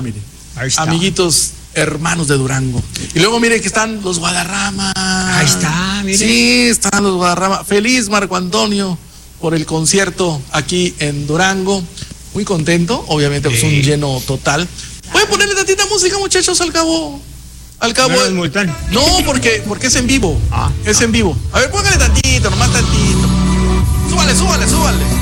mire. Ahí está. Amiguitos, hermanos de Durango. Y luego mire que están los Guadarrama. Ahí está, mire. Sí, están los Guadarrama. Feliz Marco Antonio por el concierto aquí en Durango. Muy contento, obviamente, pues un lleno total. Voy a ponerle tantita música, muchachos, al cabo. No, porque es en vivo. Es en vivo. A ver, póngale tantito, nomás tantito. Súbale.